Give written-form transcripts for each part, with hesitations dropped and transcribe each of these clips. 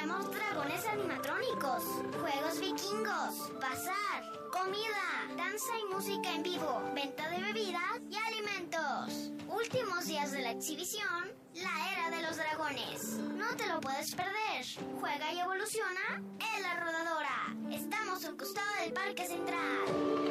Tenemos dragones animatrónicos, juegos vikingos, bazar, comida, danza y música en vivo, venta de bebidas y alimentos. Últimos días de la exhibición, la era de los dragones. No te lo puedes perder. Juega y evoluciona en La Rodadora. Estamos al costado del Parque Central.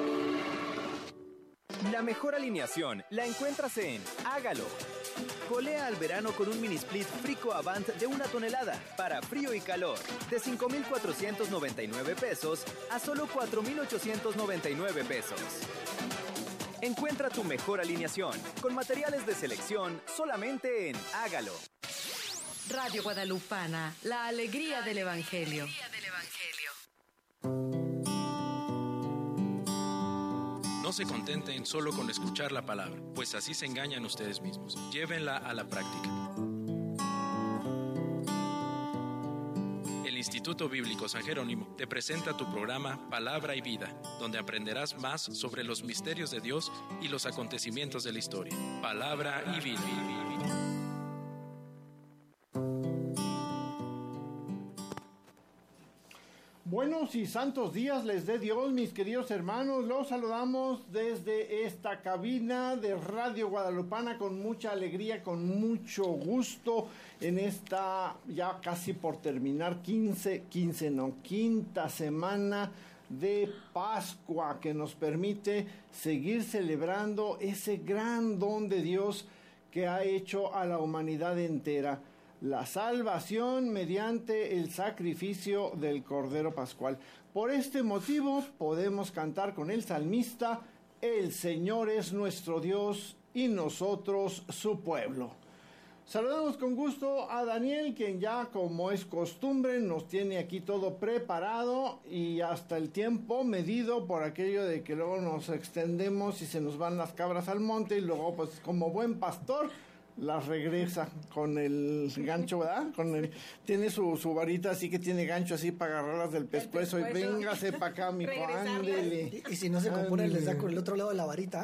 La mejor alineación la encuentras en Hágalo. Golea al verano con un mini split Frico Avant de 1 tonelada para frío y calor. De 5,499 pesos a solo 4,899 pesos. Encuentra tu mejor alineación con materiales de selección solamente en Hágalo. Radio Guadalupana, la alegría del Evangelio. No se contenten solo con escuchar la palabra, pues así se engañan ustedes mismos. Llévenla a la práctica. El Instituto Bíblico San Jerónimo te presenta tu programa Palabra y Vida, donde aprenderás más sobre los misterios de Dios y los acontecimientos de la historia. Palabra y Vida. Buenos y santos días les dé Dios, mis queridos hermanos. Los saludamos desde esta cabina de Radio Guadalupana con mucha alegría, con mucho gusto en esta ya casi por terminar quinta semana de Pascua, que nos permite seguir celebrando ese gran don de Dios que ha hecho a la humanidad entera. La salvación mediante el sacrificio del Cordero Pascual. Por este motivo podemos cantar con el salmista: el Señor es nuestro Dios y nosotros su pueblo. Saludamos con gusto a Daniel, quien ya, como es costumbre, nos tiene aquí todo preparado y hasta el tiempo medido, por aquello de que luego nos extendemos y se nos van las cabras al monte y luego, pues, como buen pastor, las regresa con el gancho, ¿verdad? Tiene su varita, así que tiene gancho así para agarrarlas del pescuezo. Y véngase para acá, mijo, ándele. Y si no se compone, les da con el otro lado de la varita.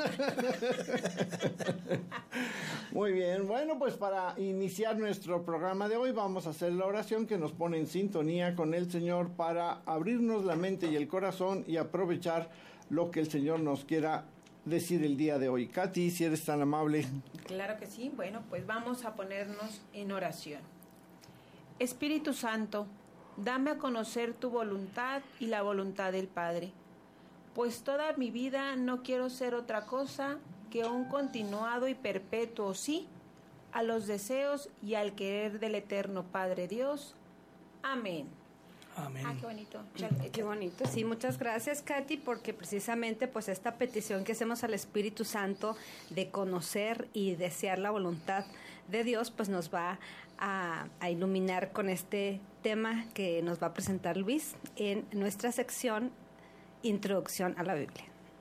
Muy bien, bueno, pues para iniciar nuestro programa de hoy vamos a hacer la oración que nos pone en sintonía con el Señor para abrirnos la mente y el corazón y aprovechar lo que el Señor nos quiera decir el día de hoy. Katy, si eres tan amable. Claro que sí. Bueno, pues vamos a ponernos en oración. Espíritu Santo, dame a conocer tu voluntad y la voluntad del Padre, pues toda mi vida no quiero ser otra cosa que un continuado y perpetuo sí a los deseos y al querer del eterno Padre Dios. Amén. Amén. Ah, qué bonito. Qué bonito. Sí, muchas gracias, Katy, porque precisamente pues esta petición que hacemos al Espíritu Santo de conocer y desear la voluntad de Dios, pues nos va a iluminar con este tema que nos va a presentar Luis en nuestra sección Introducción a la Biblia.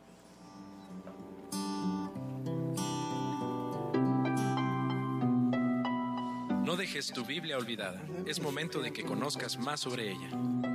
No dejes tu Biblia olvidada. Es momento de que conozcas más sobre ella.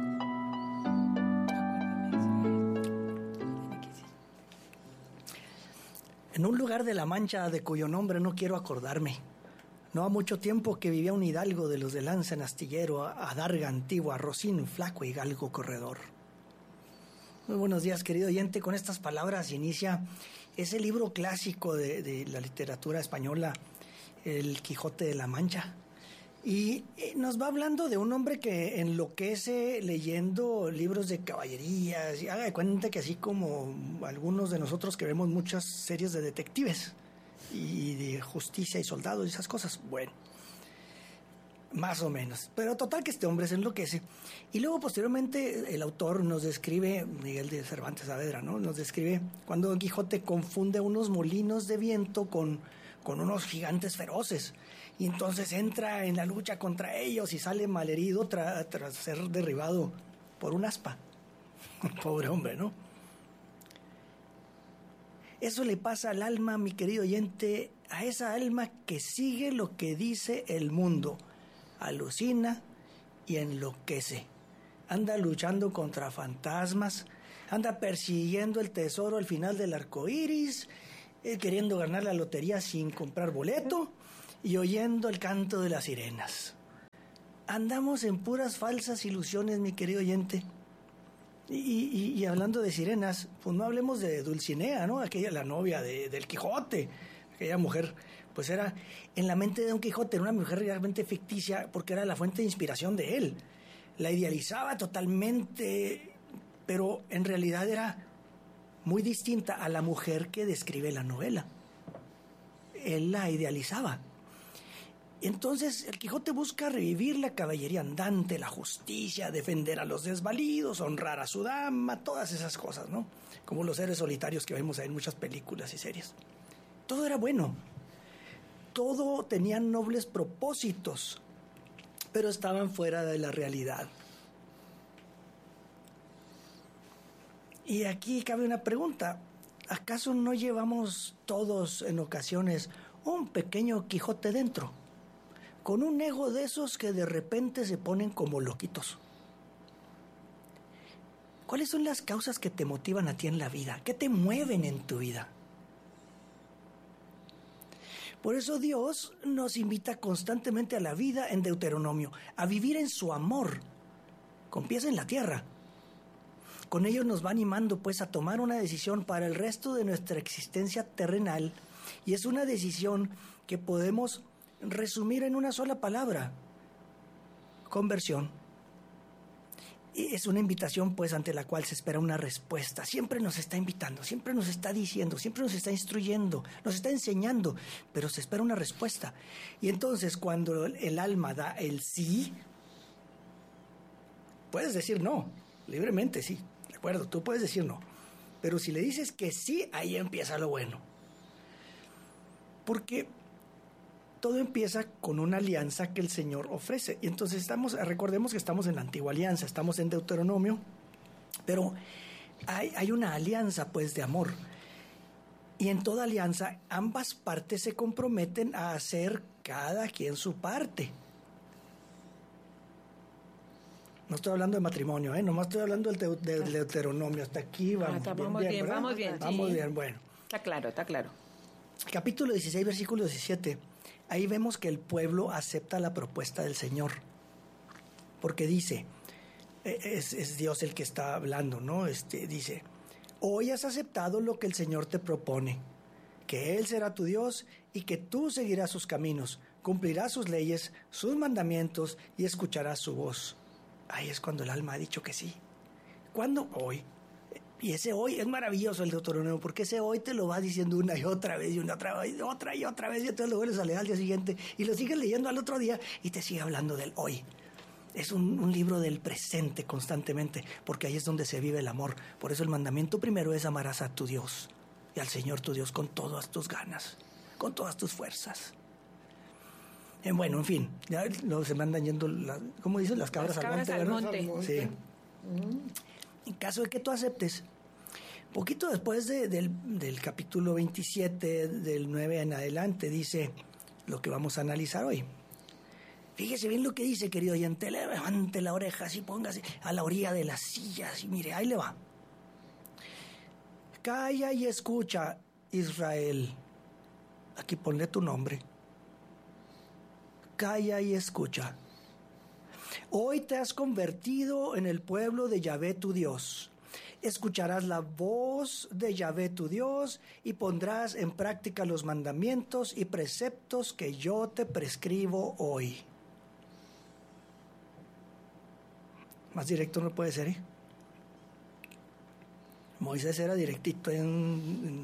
En un lugar de La Mancha de cuyo nombre no quiero acordarme, no ha mucho tiempo que vivía un hidalgo de los de lanza en astillero, adarga antigua, rocín flaco y galgo corredor. Muy buenos días, querido oyente. Con estas palabras inicia ese libro clásico de la literatura española, El Quijote de la Mancha. Y nos va hablando de un hombre que enloquece leyendo libros de caballerías. Y haga de cuenta que así como algunos de nosotros que vemos muchas series de detectives y de justicia y soldados y esas cosas. Bueno, más o menos. Pero total que este hombre se enloquece. Y luego posteriormente el autor nos describe, Miguel de Cervantes Saavedra, ¿no? Nos describe cuando Don Quijote confunde unos molinos de viento con unos gigantes feroces. Y entonces entra en la lucha contra ellos y sale malherido tras ser derribado por un aspa. Pobre hombre, ¿no? Eso le pasa al alma, mi querido oyente, a esa alma que sigue lo que dice el mundo, alucina y enloquece. Anda luchando contra fantasmas, anda persiguiendo el tesoro al final del arco iris, queriendo ganar la lotería sin comprar boleto y oyendo el canto de las sirenas. andamos en puras falsas ilusiones, mi querido oyente. Y hablando de sirenas, pues no hablemos de Dulcinea, ¿no? Aquella, la novia del Quijote. Aquella mujer, pues era, en la mente de Don Quijote, era una mujer realmente ficticia porque era la fuente de inspiración de él. La idealizaba totalmente, pero en realidad era muy distinta a la mujer que describe la novela. Él la idealizaba. Entonces el Quijote busca revivir la caballería andante, la justicia, defender a los desvalidos, honrar a su dama, todas esas cosas, ¿no? Como los héroes solitarios que vemos en muchas películas y series. Todo era bueno. Todo tenía nobles propósitos, pero estaban fuera de la realidad. Y aquí cabe una pregunta. ¿Acaso no llevamos todos en ocasiones un pequeño Quijote dentro? Con un ego de esos que de repente se ponen como loquitos. ¿Cuáles son las causas que te motivan a ti en la vida? ¿Qué te mueven en tu vida? Por eso Dios nos invita constantemente a la vida en Deuteronomio, a vivir en su amor, con pies en la tierra. Con ello nos va animando pues a tomar una decisión para el resto de nuestra existencia terrenal, y es una decisión que podemos resumir en una sola palabra: conversión. Y es una invitación pues ante la cual se espera una respuesta. Siempre nos está invitando, siempre nos está diciendo, siempre nos está instruyendo, nos está enseñando, pero se espera una respuesta. Y entonces cuando el alma da el sí, puedes decir no, libremente, sí, de acuerdo, tú puedes decir no, pero si le dices que sí, ahí empieza lo bueno. Porque todo empieza con una alianza que el Señor ofrece. Y entonces recordemos que estamos en la antigua alianza, estamos en Deuteronomio, pero hay una alianza pues de amor. Y en toda alianza ambas partes se comprometen a hacer cada quien su parte. No estoy hablando de matrimonio, nomás estoy hablando del Deuteronomio. Hasta aquí vamos. Vamos bien. Vamos Sí. bien, bueno. Está claro. Capítulo 16, versículo 17. Ahí vemos que el pueblo acepta la propuesta del Señor. Porque dice, es Dios el que está hablando, ¿no? Dice, hoy has aceptado lo que el Señor te propone, que Él será tu Dios y que tú seguirás sus caminos, cumplirás sus leyes, sus mandamientos y escucharás su voz. Ahí es cuando el alma ha dicho que sí. ¿Cuándo? Hoy. Y ese hoy es maravilloso el Deuteronomio, porque ese hoy te lo va diciendo una y otra vez, y una otra vez, otra y otra vez, y entonces lo vuelves a leer al día siguiente, y lo sigues leyendo al otro día, y te sigue hablando del hoy. Es un libro del presente constantemente, porque ahí es donde se vive el amor. Por eso el mandamiento primero es: amarás a tu Dios y al Señor tu Dios con todas tus ganas, con todas tus fuerzas. Bueno, en fin, ya luego se me andan yendo, ¿cómo dicen? Las cabras al monte. Sí. En caso de que tú aceptes, poquito después del capítulo 27, del 9 en adelante, dice lo que vamos a analizar hoy. Fíjese bien lo que dice, querido oyente. Levante la oreja, así póngase a la orilla de las sillas y mire, ahí le va. Calla y escucha, Israel. Aquí ponle tu nombre. Calla y escucha. Hoy te has convertido en el pueblo de Yahvé tu Dios. Escucharás la voz de Yahvé tu Dios y pondrás en práctica los mandamientos y preceptos que yo te prescribo hoy. Más directo no puede ser, ¿eh? Moisés era directito en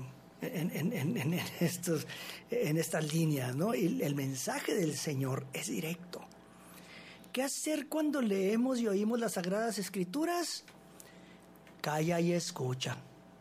estas líneas, ¿no? Y el mensaje del Señor es directo. ¿Qué hacer cuando leemos y oímos las Sagradas Escrituras? Calla y escucha.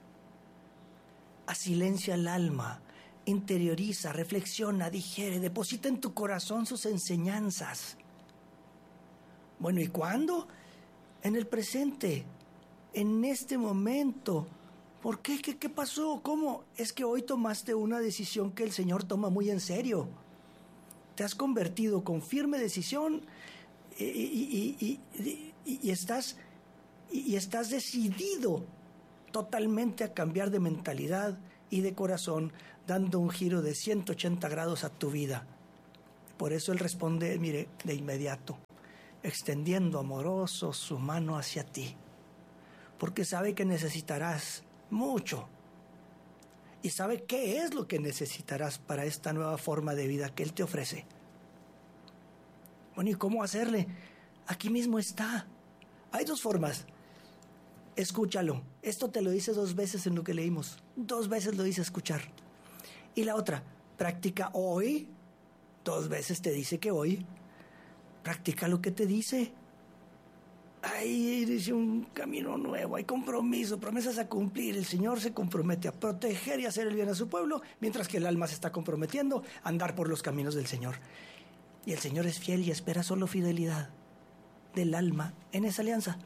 Asilencia el alma, interioriza, reflexiona, digiere, deposita en tu corazón sus enseñanzas. Bueno, ¿y cuándo? En el presente, en este momento. ¿Por qué? ¿Qué pasó? ¿Cómo? Es que hoy tomaste una decisión que el Señor toma muy en serio. Te has convertido con firme decisión y estás decidido totalmente a cambiar de mentalidad y de corazón, dando un giro de 180 grados a tu vida. Por eso Él responde, mire, de inmediato. extendiendo amoroso su mano hacia ti, porque sabe que necesitarás mucho y sabe qué es lo que necesitarás para esta nueva forma de vida que Él te ofrece. Bueno, ¿y cómo hacerle? Aquí mismo está. Hay dos formas. Escúchalo. Esto te lo dice 2 veces en lo que leímos. 2 veces lo dice escuchar. Y la otra, practica hoy. 2 veces te dice que hoy. Practica lo que te dice. Hay dice un camino nuevo, hay compromiso, promesas a cumplir. El Señor se compromete a proteger y hacer el bien a su pueblo, mientras que el alma se está comprometiendo a andar por los caminos del Señor. Y el Señor es fiel y espera solo fidelidad del alma en esa alianza.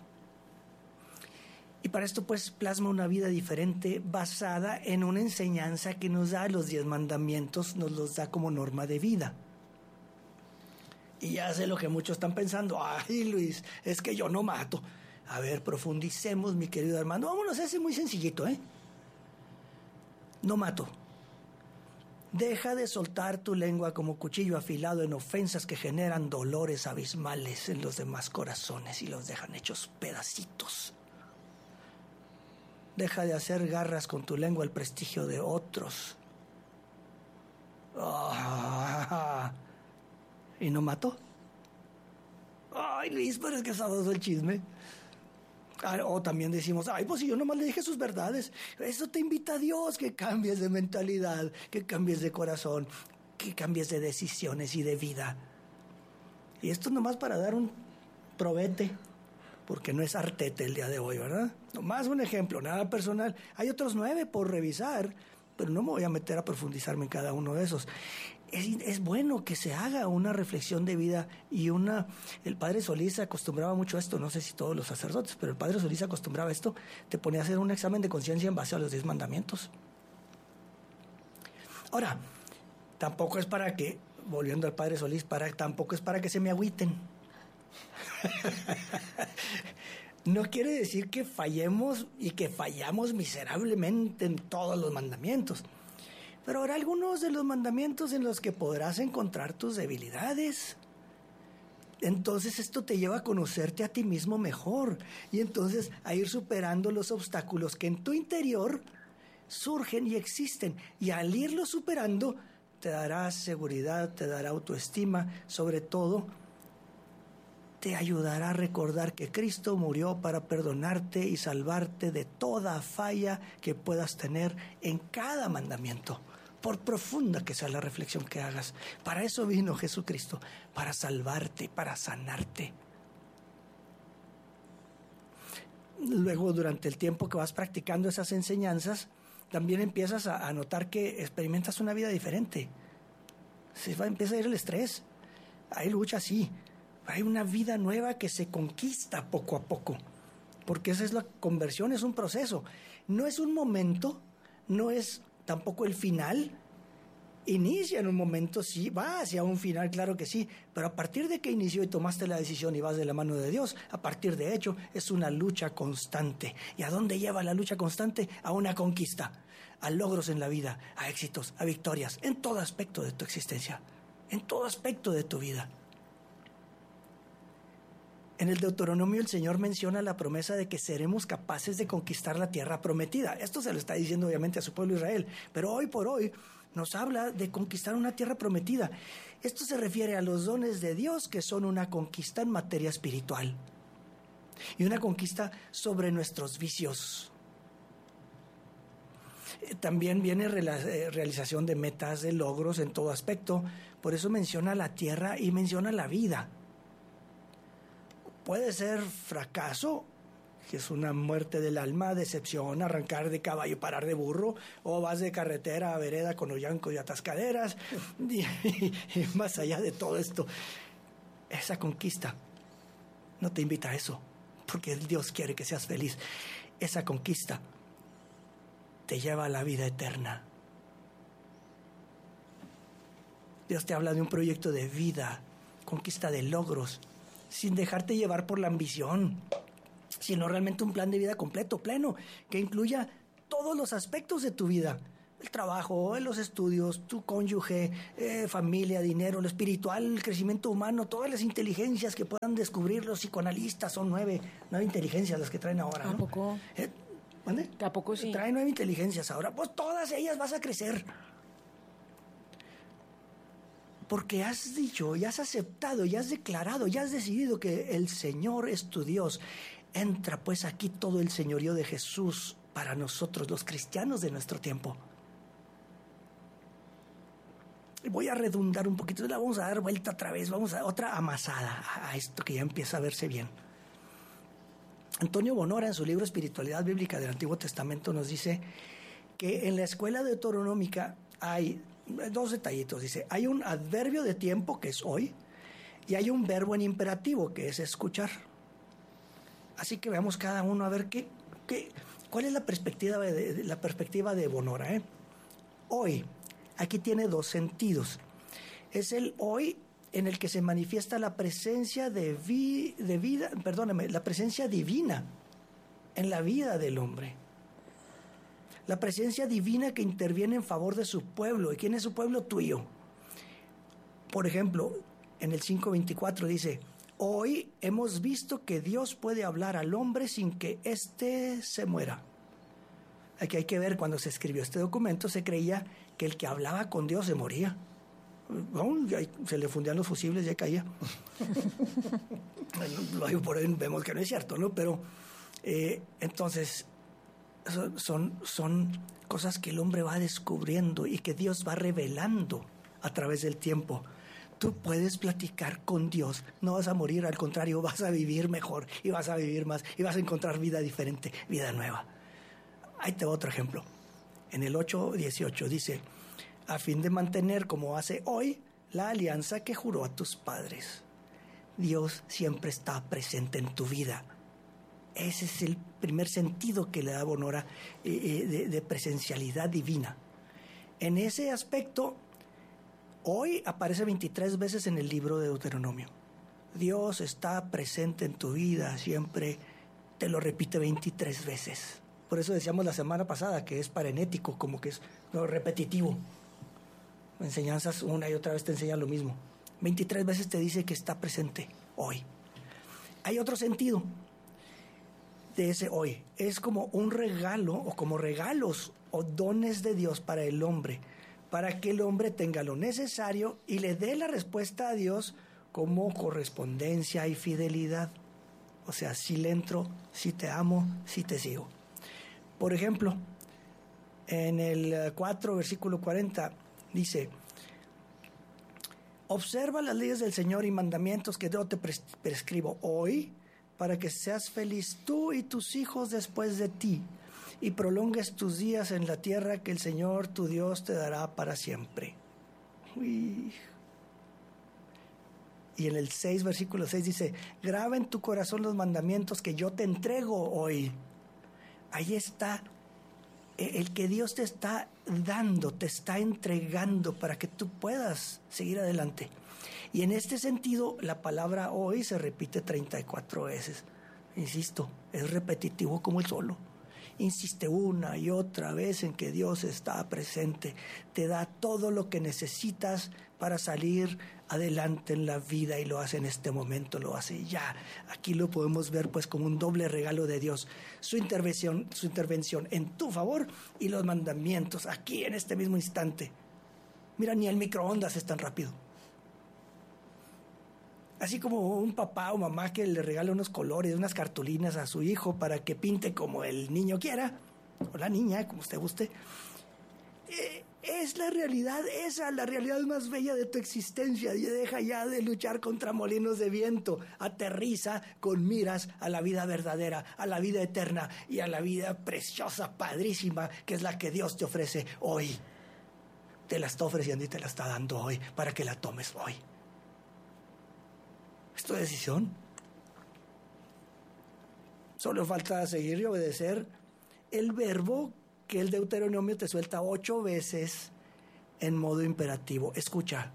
Y para esto pues plasma una vida diferente basada en una enseñanza que nos da los 10 mandamientos, nos los da como norma de vida. Y ya sé lo que muchos están pensando. Ay, Luis, es que yo no mato. A ver, profundicemos, mi querido hermano. Vámonos a ese muy sencillito, ¿eh? No mato. Deja de soltar tu lengua como cuchillo afilado en ofensas que generan dolores abismales en los demás corazones y los dejan hechos pedacitos. Deja de hacer garras con tu lengua al prestigio de otros. ¿Y no mató? Ay, Luis, pero es que sabroso el chisme. O también decimos, ay, pues si yo nomás le dije sus verdades. Eso te invita a Dios, que cambies de mentalidad, que cambies de corazón, que cambies de decisiones y de vida. Y esto nomás para dar un probete, porque no es artete el día de hoy, ¿verdad? Nomás un ejemplo, nada personal. Hay otros 9 por revisar, pero no me voy a meter a profundizarme en cada uno de esos. Es bueno que se haga una reflexión de vida y el Padre Solís acostumbraba mucho a esto, no sé si todos los sacerdotes, pero el Padre Solís acostumbraba a esto, te ponía a hacer un examen de conciencia en base a los 10 mandamientos. Ahora, tampoco es para que, volviendo al Padre Solís, tampoco es para que se me agüiten. No quiere decir que fallemos y que fallamos miserablemente en todos los mandamientos. Pero habrá algunos de los mandamientos en los que podrás encontrar tus debilidades. Entonces esto te lleva a conocerte a ti mismo mejor y entonces a ir superando los obstáculos que en tu interior surgen y existen. Y al irlos superando te dará seguridad, te dará autoestima, sobre todo te ayudará a recordar que Cristo murió para perdonarte y salvarte de toda falla que puedas tener en cada mandamiento. Por profunda que sea la reflexión que hagas. Para eso vino Jesucristo, para salvarte, para sanarte. Luego, durante el tiempo que vas practicando esas enseñanzas, también empiezas a notar que experimentas una vida diferente. Empieza a ir el estrés. Hay lucha, sí. Hay una vida nueva que se conquista poco a poco. Porque esa es la conversión, es un proceso. No es un momento, no es tampoco el final. Inicia en un momento, sí, va hacia un final, claro que sí, pero a partir de que inició y tomaste la decisión y vas de la mano de Dios, a partir de hecho es una lucha constante. ¿Y a dónde lleva la lucha constante? A una conquista, a logros en la vida, a éxitos, a victorias, en todo aspecto de tu existencia, en todo aspecto de tu vida. En el Deuteronomio el Señor menciona la promesa de que seremos capaces de conquistar la tierra prometida. Esto se lo está diciendo obviamente a su pueblo Israel, pero hoy por hoy nos habla de conquistar una tierra prometida. Esto se refiere a los dones de Dios, que son una conquista en materia espiritual y una conquista sobre nuestros vicios. También viene realización de metas, de logros en todo aspecto. Por eso menciona la tierra y menciona la vida. Puede ser fracaso, que es una muerte del alma, decepción, arrancar de caballo, parar de burro, o vas de carretera a vereda con hoyancos y atascaderas, y más allá de todo esto, esa conquista no te invita a eso, porque Dios quiere que seas feliz. Esa conquista te lleva a la vida eterna. Dios te habla de un proyecto de vida, conquista de logros, sin dejarte llevar por la ambición, sino realmente un plan de vida completo, pleno, que incluya todos los aspectos de tu vida. El trabajo, los estudios, tu cónyuge, familia, dinero, lo espiritual, el crecimiento humano, todas las inteligencias que puedan descubrir los psicoanalistas. Son nueve inteligencias las que traen ahora, ¿no? ¿A poco? ¿Dónde? ¿A poco sí? Traen 9 inteligencias ahora. Pues todas ellas vas a crecer. Porque has dicho, ya has aceptado, ya has declarado, ya has decidido que el Señor es tu Dios. Entra pues aquí todo el señorío de Jesús para nosotros, los cristianos de nuestro tiempo. Voy a redundar un poquito, la vamos a dar vuelta otra vez, vamos a otra amasada a esto que ya empieza a verse bien. Antonio Bonora, en su libro Espiritualidad Bíblica del Antiguo Testamento, nos dice que en la escuela deuteronómica hay 2 detallitos. Dice, hay un adverbio de tiempo, que es hoy, y hay un verbo en imperativo, que es escuchar. Así que veamos cada uno a ver cuál es la perspectiva de Bonora. Hoy, aquí tiene 2 sentidos. Es el hoy en el que se manifiesta la presencia la presencia divina en la vida del hombre. La presencia divina que interviene en favor de su pueblo. ¿Y quién es su pueblo? Tuyo. Por ejemplo, en el 5:24 dice, hoy hemos visto que Dios puede hablar al hombre sin que éste se muera. Aquí hay que ver, cuando se escribió este documento se creía que el que hablaba con Dios se moría. Se le fundían los fusibles y ya caía. Por ahí vemos que no es cierto, ¿no? Pero entonces son cosas que el hombre va descubriendo y que Dios va revelando a través del tiempo. Tú puedes platicar con Dios, no vas a morir, al contrario, vas a vivir mejor y vas a vivir más y vas a encontrar vida diferente, vida nueva. Ahí te va otro ejemplo. En el 8:18 dice, a fin de mantener como hace hoy la alianza que juró a tus padres. Dios siempre está presente en tu vida. Ese es el primer sentido que le da Bonora de presencialidad divina. En ese aspecto, hoy aparece 23 veces en el libro de Deuteronomio. Dios está presente en tu vida, siempre te lo repite 23 veces. Por eso decíamos la semana pasada que es parenético, como que es repetitivo. Enseñanzas una y otra vez te enseñan lo mismo. 23 veces te dice que está presente hoy. Hay otro sentido de ese hoy. Es como un regalo o como regalos o dones de Dios para el hombre, para que el hombre tenga lo necesario y le dé la respuesta a Dios como correspondencia y fidelidad. O sea, si le entro, si te amo, si te sigo. Por ejemplo, en el 4, versículo 40, dice, observa las leyes del Señor y mandamientos que yo te prescribo hoy, para que seas feliz tú y tus hijos después de ti, y prolongues tus días en la tierra que el Señor tu Dios te dará para siempre. Uy. Y en el 6, versículo 6 dice, graba en tu corazón los mandamientos que yo te entrego hoy. Ahí está el que Dios te está dando, te está entregando para que tú puedas seguir adelante. Y en este sentido, la palabra hoy se repite 34 veces. Insisto, es repetitivo como el solo. Insiste una y otra vez en que Dios está presente. Te da todo lo que necesitas para salir adelante en la vida y lo hace en este momento, lo hace ya. Aquí lo podemos ver pues como un doble regalo de Dios. Su intervención en tu favor y los mandamientos aquí en este mismo instante. Mira, ni el microondas es tan rápido. Así como un papá o mamá que le regala unos colores, unas cartulinas a su hijo para que pinte como el niño quiera, o la niña, como usted guste. Es la realidad, esa, la realidad más bella de tu existencia. Y deja ya de luchar contra molinos de viento. Aterriza con miras a la vida verdadera, a la vida eterna y a la vida preciosa, padrísima, que es la que Dios te ofrece hoy. Te la está ofreciendo y te la está dando hoy para que la tomes hoy. ¿Es tu decisión? Solo falta seguir y obedecer el verbo que el Deuteronomio te suelta 8 veces en modo imperativo. Escucha.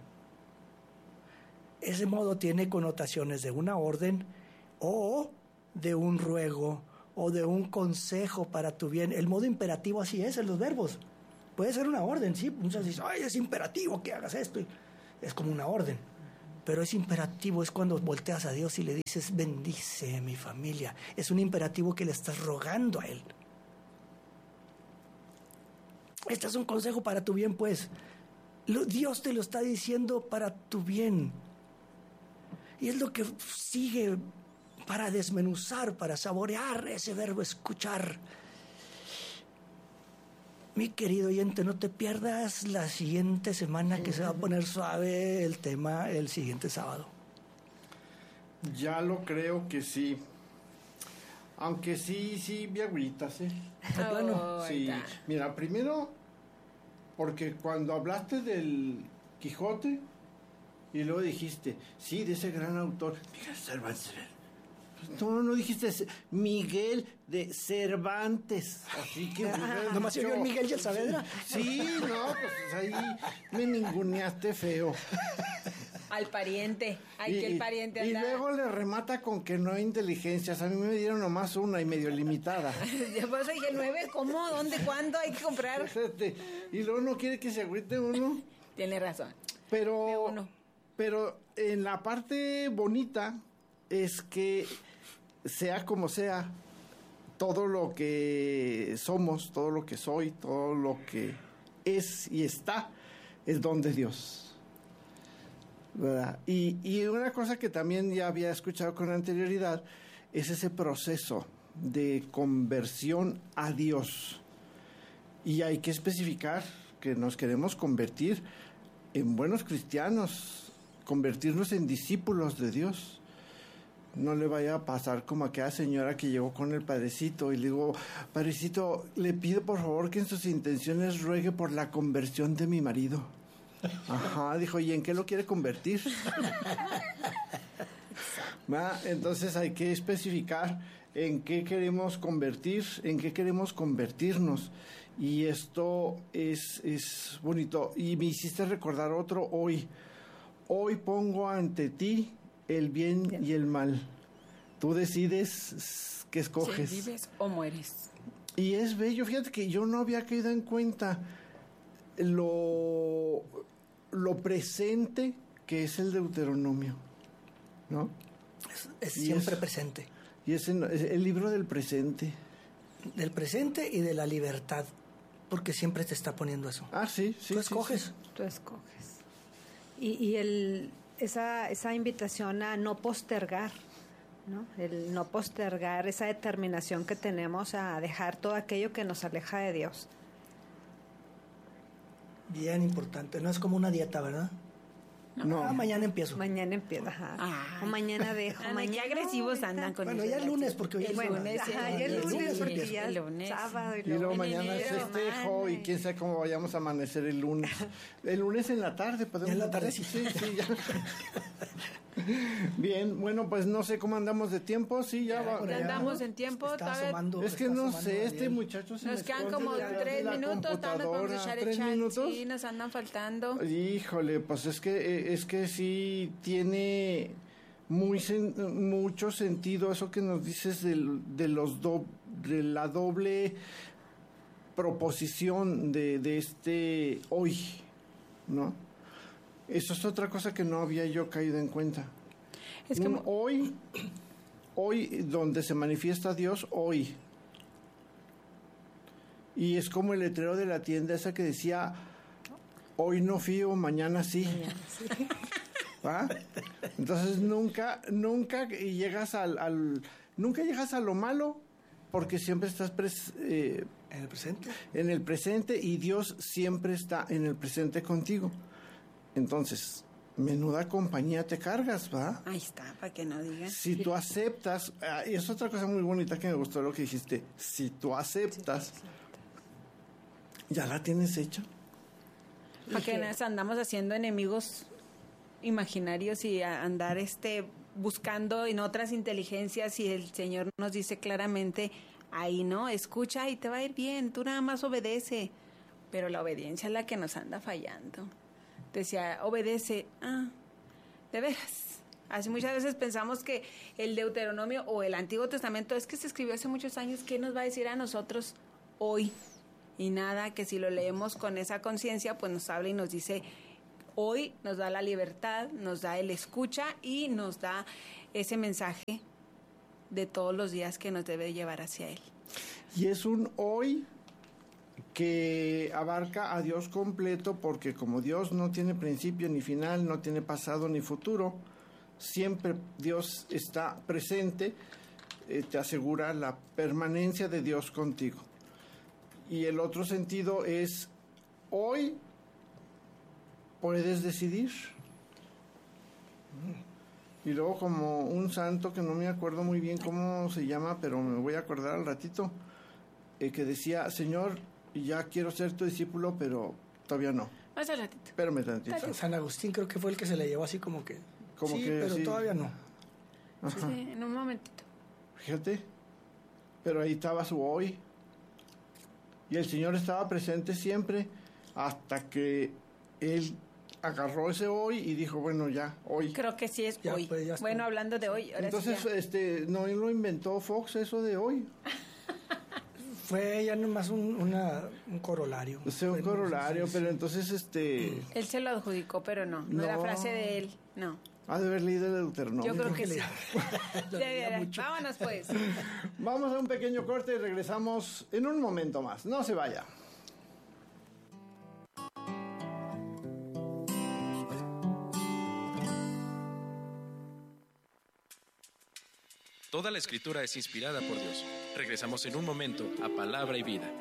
Ese modo tiene connotaciones de una orden o de un ruego o de un consejo para tu bien. El modo imperativo así es en los verbos. Puede ser una orden, sí. Muchas dicen, ay, es imperativo que hagas esto. Es como una orden. Pero es imperativo, es cuando volteas a Dios y le dices, bendice mi familia. Es un imperativo que le estás rogando a Él. Este es un consejo para tu bien, pues. Dios te lo está diciendo para tu bien. Y es lo que sigue para desmenuzar, para saborear ese verbo escuchar. Mi querido oyente, no te pierdas la siguiente semana, que se va a poner suave el tema el siguiente sábado. Ya lo creo que sí. Aunque sí, vi agüitas, ¿eh? ¿De plano? Sí. Mira, primero, porque cuando hablaste del Quijote y luego dijiste, sí, de ese gran autor, Miguel Cervantes. No dijiste Miguel de Cervantes. Así que... ¿Nomás yo el Miguel y el Saavedra? Sí, no, pues ahí me ninguneaste feo. Al pariente. Ay, que el pariente anda. Y luego le remata con que no hay inteligencias. A mí me dieron nomás una y medio limitada. Ya pues dije 9, ¿cómo? ¿Dónde? ¿Cuándo hay que comprar? Y luego no quiere que se agüite uno. Tiene razón. Pero en la parte bonita es que sea como sea, todo lo que somos, todo lo que soy, todo lo que es y está, es don de Dios, ¿verdad? Y una cosa que también ya había escuchado con anterioridad es ese proceso de conversión a Dios. Y hay que especificar que nos queremos convertir en buenos cristianos, convertirnos en discípulos de Dios. No le vaya a pasar como a aquella señora que llegó con el padrecito y le digo, padrecito, le pido por favor que en sus intenciones ruegue por la conversión de mi marido. Ajá, dijo, ¿y en qué lo quiere convertir? Entonces hay que especificar en qué queremos convertir, en qué queremos convertirnos. Y esto es bonito. Y me hiciste recordar otro hoy. Hoy pongo ante ti el bien y el mal. Tú decides qué escoges. Si vives o mueres. Y es bello. Fíjate que yo no había caído en cuenta lo presente que es el Deuteronomio, ¿no? Es siempre presente. Y es el libro del presente. Del presente y de la libertad. Porque siempre te está poniendo eso. Ah, sí. Tú escoges. Sí. Tú escoges. Y esa invitación a no postergar, ¿no? El no postergar esa determinación que tenemos a dejar todo aquello que nos aleja de Dios. Bien importante. No es como una dieta, ¿verdad? No. Mañana empiezo. Mañana empieza, ajá. O mañana dejo. Qué agresivos andan con eso. Bueno, ya el lunes, porque hoy es lunes. Ya el lunes, porque ya es sábado. Y luego mañana es festejo y quién sabe cómo vayamos a amanecer el lunes. El lunes en la tarde podemos... ¿Ya en la tarde? Sí, ya. Bien, bueno, pues no sé cómo andamos de tiempo. Sí, ya va. Ya andamos en tiempo. Es que no sé, este muchacho se nos quedan como 3 minutos. Nos podemos echar el chat. Sí, nos andan faltando. Híjole, pues es que sí tiene mucho sentido eso que nos dices de la doble proposición de este hoy, ¿no? Eso es otra cosa que no había yo caído en cuenta. Es que hoy donde se manifiesta Dios, hoy. Y es como el letrero de la tienda esa que decía, hoy no fío, mañana sí. ¿Va? Entonces nunca llegas nunca llegas a lo malo, porque siempre estás en el presente. En el presente, y Dios siempre está en el presente contigo. Entonces, menuda compañía te cargas, ¿va? Ahí está, para que no digas. Si tú aceptas, y es otra cosa muy bonita que me gustó lo que dijiste, si tú aceptas, ya la tienes hecha. Para que nos andamos haciendo enemigos imaginarios y andar buscando en otras inteligencias, y el Señor nos dice claramente, ahí no, escucha y te va a ir bien, tú nada más obedece. Pero la obediencia es la que nos anda fallando. Decía, obedece. De veras. Así muchas veces pensamos que el Deuteronomio o el Antiguo Testamento es que se escribió hace muchos años. ¿Qué nos va a decir a nosotros hoy? Y nada, que si lo leemos con esa conciencia, pues nos habla y nos dice, hoy nos da la libertad, nos da el escucha y nos da ese mensaje de todos los días que nos debe llevar hacia Él. Y es un hoy que abarca a Dios completo, porque como Dios no tiene principio ni final, no tiene pasado ni futuro, siempre Dios está presente, te asegura la permanencia de Dios contigo. Y el otro sentido es, hoy puedes decidir. Y luego, como un santo que no me acuerdo muy bien cómo se llama, pero me voy a acordar al ratito, que decía, Señor, ya quiero ser tu discípulo, pero todavía no. Más al ratito. Espérame tantito. San Agustín creo que fue el que se le llevó así como que... pero todavía no. Ajá. Sí, en un momentito. Fíjate, pero ahí estaba su hoy. Y el Señor estaba presente siempre hasta que Él agarró ese hoy y dijo, bueno, ya, hoy. Creo que sí es Ya, hoy. pues, ya está. Bueno, hablando de hoy. Ahora Entonces, sí no lo inventó Fox eso de hoy. Fue ya nomás un corolario. O sea, un corolario, pero entonces Él se lo adjudicó, pero no era frase de él, no. ha de haber leído el Deuteronomio. Yo creo que sí. Lo leía mucho. Vámonos pues. Vamos a un pequeño corte y regresamos en un momento más. No se vaya. Toda la Escritura es inspirada por Dios. Regresamos en un momento a Palabra y Vida.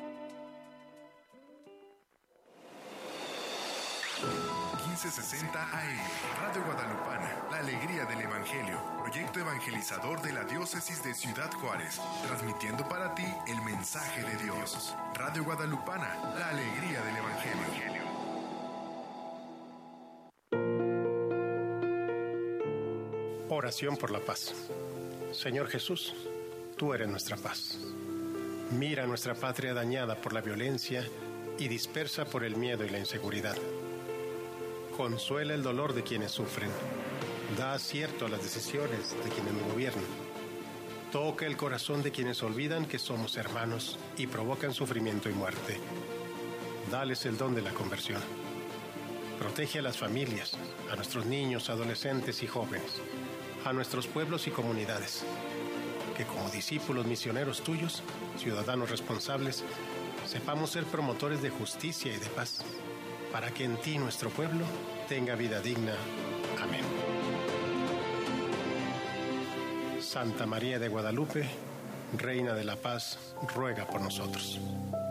1560 AM, Radio Guadalupana, la alegría del Evangelio, proyecto evangelizador de la diócesis de Ciudad Juárez, transmitiendo para ti el mensaje de Dios. Radio Guadalupana, la alegría del Evangelio. Oración por la paz. Señor Jesús, tú eres nuestra paz. Mira nuestra patria dañada por la violencia y dispersa por el miedo y la inseguridad. Consuela el dolor de quienes sufren. Da acierto a las decisiones de quienes nos gobiernan. Toca el corazón de quienes olvidan que somos hermanos y provocan sufrimiento y muerte. Dales el don de la conversión. Protege a las familias, a nuestros niños, adolescentes y jóvenes, a nuestros pueblos y comunidades. Que como discípulos misioneros tuyos, ciudadanos responsables, sepamos ser promotores de justicia y de paz, para que en ti nuestro pueblo tenga vida digna. Amén. Santa María de Guadalupe, Reina de la Paz, ruega por nosotros.